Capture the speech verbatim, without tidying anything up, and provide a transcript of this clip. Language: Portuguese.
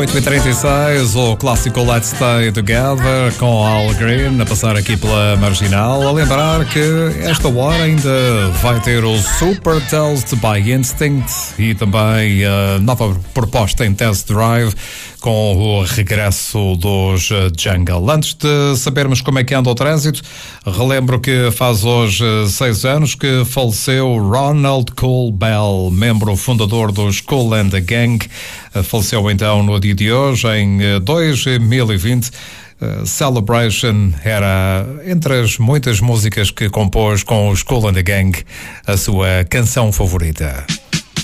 oito e trinta e seis, o clássico Let's Stay Together com Al Green a passar aqui pela Marginal. A lembrar que esta hora ainda vai ter o Super Toast by Instinct e também a nova proposta em Test Drive com o regresso dos Jungle. Antes de sabermos como é que anda o trânsito, relembro que faz hoje seis anos que faleceu Ronald Cool Bell, membro fundador dos Kool and the Gang. Faleceu então no dia de hoje, em dois mil e vinte. Uh, Celebration era, entre as muitas músicas que compôs com os Kool and the Gang, a sua canção favorita.